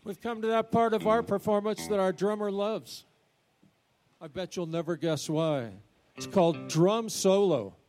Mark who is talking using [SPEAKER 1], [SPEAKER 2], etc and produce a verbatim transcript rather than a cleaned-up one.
[SPEAKER 1] We've come to that part of our performance that our drummer loves. I bet you'll never guess why. It's called drum solo.